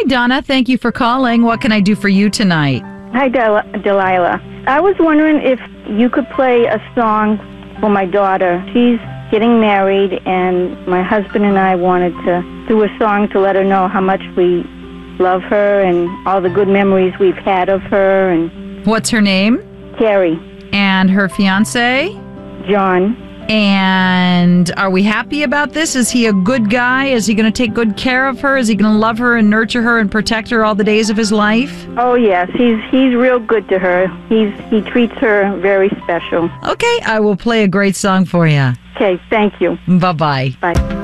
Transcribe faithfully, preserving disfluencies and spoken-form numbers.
Hi, Donna. Thank you for calling. What can I do for you tonight? Hi, Del- Delilah. I was wondering if you could play a song for my daughter. She's getting married, and my husband and I wanted to do a song to let her know how much we love her and all the good memories we've had of her. And What's her name? Carrie. And her fiance? John. And are we happy about this? Is he a good guy? Is he going to take good care of her? Is he going to love her and nurture her and protect her all the days of his life? Oh, yes. He's he's real good to her. He's He treats her very special. Okay, I will play a great song for you. Okay, thank you. Bye-bye. Bye.